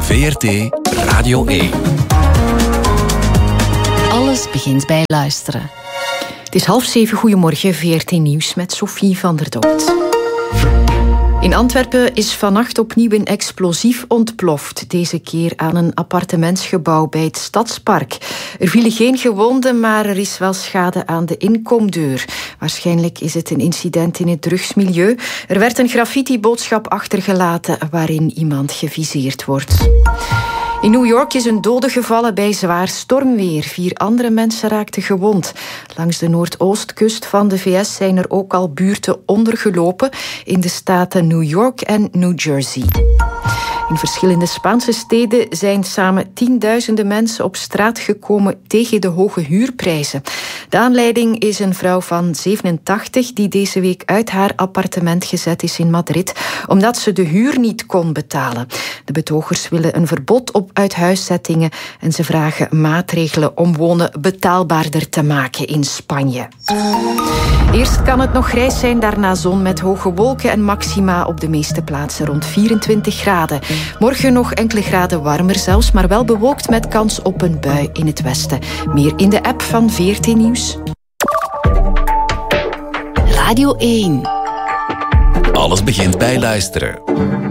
VRT Radio 1. Alles begint bij luisteren. Het is 6:30. Goedemorgen, VRT Nieuws met Sophie van der Dood. In Antwerpen is vannacht opnieuw een explosief ontploft. Deze keer aan een appartementsgebouw bij het Stadspark. Er vielen geen gewonden, maar er is wel schade aan de inkomdeur. Waarschijnlijk is het een incident in het drugsmilieu. Er werd een graffiti-boodschap achtergelaten waarin iemand geviseerd wordt. In New York is een dode gevallen bij zwaar stormweer. 4 andere mensen raakten gewond. Langs de noordoostkust van de VS zijn er ook al buurten ondergelopen in de staten New York en New Jersey. In verschillende Spaanse steden zijn samen tienduizenden mensen op straat gekomen tegen de hoge huurprijzen. De aanleiding is een vrouw van 87 die deze week uit haar appartement gezet is in Madrid, omdat ze de huur niet kon betalen. De betogers willen een verbod op uithuiszettingen en ze vragen maatregelen om wonen betaalbaarder te maken in Spanje. Eerst kan het nog grijs zijn, daarna zon met hoge wolken en maxima op de meeste plaatsen rond 24 graden. Morgen nog enkele graden warmer zelfs, maar wel bewolkt met kans op een bui in het westen. Meer in de app van VRT Nieuws. Radio 1. Alles begint bij luisteren.